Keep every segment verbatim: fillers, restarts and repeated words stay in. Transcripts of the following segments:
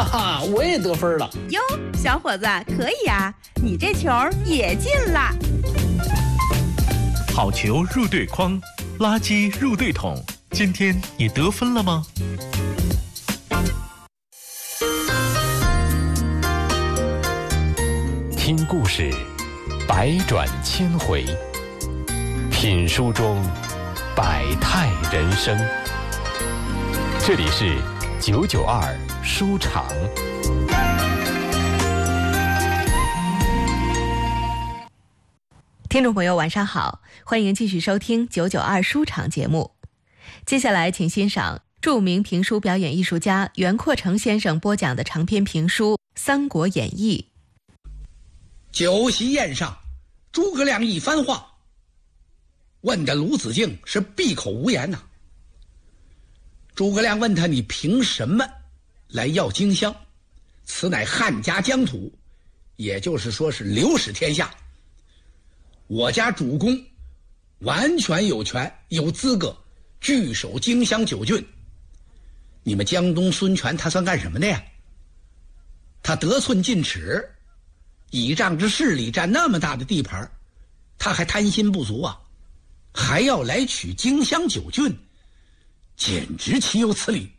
哈，我也得分了。 哟，小伙子，可以啊，你这球也进了。 好球入对筐，垃圾入对桶。今天你得分了吗？ 听故事，百转千回；品书中，百态人生。这里是九九二书场。 听众朋友晚上好，欢迎继续收听九九二书场节目。接下来请欣赏著名评书表演艺术家袁阔成先生播讲的长篇评书《三国演义》。 酒席宴上，诸葛亮一番话，问的鲁子敬是闭口无言呐、啊。诸葛亮问他：“你凭什么来要荆襄？此乃汉家疆土，也就是说是刘氏天下。我家主公完全有权有资格据守荆襄九郡。你们江东孙权他算干什么的呀？他得寸进尺，倚仗着势力占那么大的地盘，他还贪心不足啊，还要来取荆襄九郡，简直岂有此理！”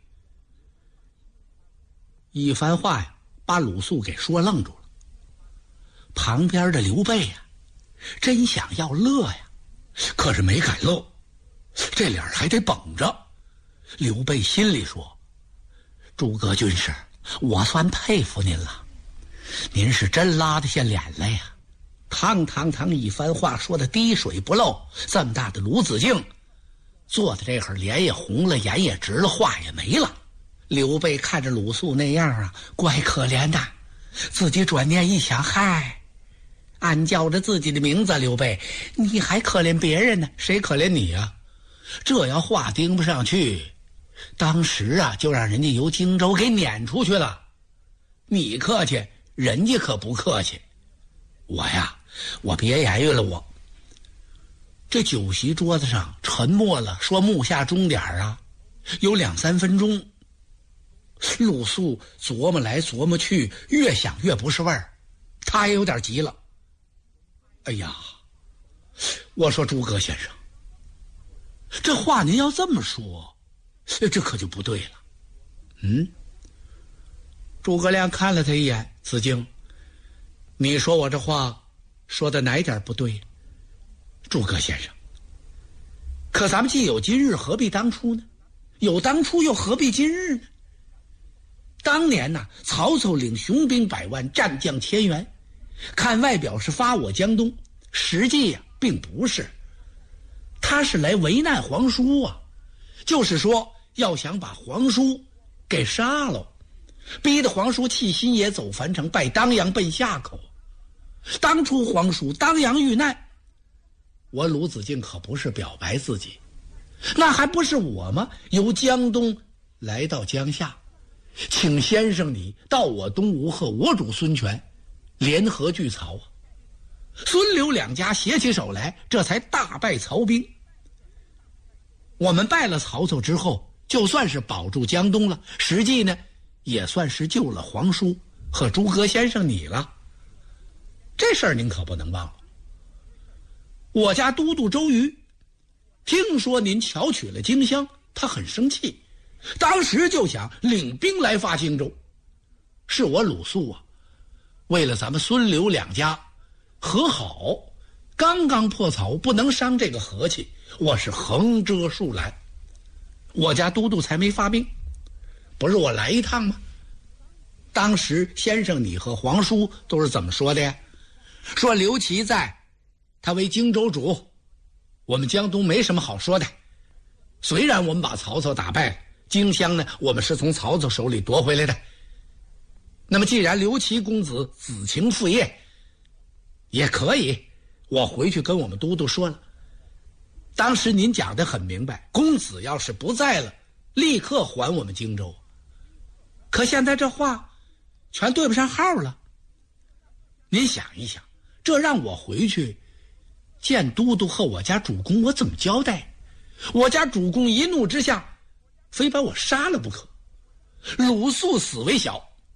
一番话呀，把鲁肃给说愣住了。旁边的刘备呀，真想要乐呀，可是没敢乐，这脸还得绷着。刘备心里说：“诸葛军师，我算佩服您了，您是真拉得下脸来呀！堂堂堂一番话说的滴水不漏，这么大的鲁子敬坐在这会儿，脸也红了，眼也直了，话也没了。”刘备看着鲁肃那样啊，怪可怜的，自己转念一想，嗨，俺叫着自己的名字刘备，你还可怜别人呢？谁可怜你啊？这要话盯不上去，当时啊就让人家由荆州给撵出去了。你客气，人家可不客气。我呀，我别言语了，我。这酒席桌子上沉默了，说目下钟点啊，有两三分钟。鲁肃琢磨来琢磨去，越想越不是味儿，他也有点急了。哎呀，我说诸葛先生，这话您要这么说，这可就不对了。嗯，诸葛亮看了他一眼：“子敬，你说我这话说的哪一点不对？”诸葛先生，可咱们既有今日，何必当初呢？有当初又何必今日呢？当年呐、啊，曹操领雄兵百万，战将千员，看外表是发我江东，实际呀、啊、并不是，他是来为难皇叔啊，就是说要想把皇叔给杀了，逼得皇叔弃新野走樊城，拜当阳奔夏口。当初皇叔当阳遇难，我鲁子敬可不是表白自己，那还不是我吗？由江东来到江夏，请先生你到我东吴和我主孙权联合拒曹啊！孙刘两家携起手来，这才大败曹兵。我们败了曹操之后，就算是保住江东了，实际呢，也算是救了皇叔和诸葛先生你了。这事儿您可不能忘了。我家都督周瑜听说您巧取了荆襄，他很生气，当时就想领兵来发荆州。是我鲁肃啊，为了咱们孙刘两家和好，刚刚破曹，不能伤这个和气，我是横遮竖拦，我家都督才没发兵。不是我来一趟吗？当时先生你和皇叔都是怎么说的呀？说刘琦在，他为荆州主，我们江东没什么好说的。虽然我们把曹操打败了，荆襄呢，我们是从曹操手里夺回来的。那么既然刘琦公子子承父业，也可以，我回去跟我们都督说了。当时您讲得很明白，公子要是不在了，立刻还我们荆州。可现在这话全对不上号了。您想一想，这让我回去见都督和我家主公，我怎么交代？我家主公一怒之下非把我杀了不可。鲁肃死为小，